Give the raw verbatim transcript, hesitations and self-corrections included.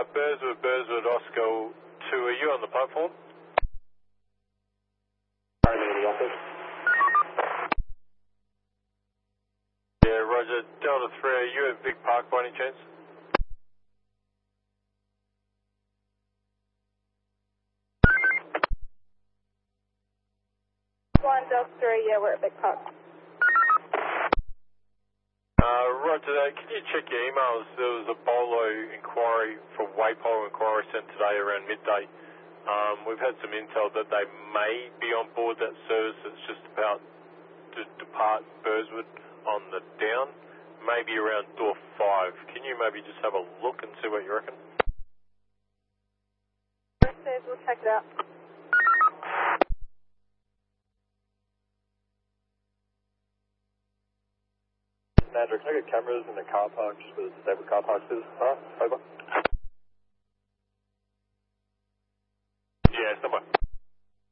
Burswood, Burswood, Oscar two, are you on the platform? I'm in the office. Yeah, roger. Delta three, are you at Vic Park by any chance? One Delta three, yeah, we're at Vic Park. Uh, roger that. Can you check your emails? There was a Bolo inquiry for Waypole inquiry sent today around midday. Um, we've had some intel that they may be on board that service that's just about to depart Burswood on the down, maybe around door five. Can you maybe just have a look and see what you reckon? We'll check it out. Andrew, can I get cameras in the car parks, the disabled car parks? Is, uh, over.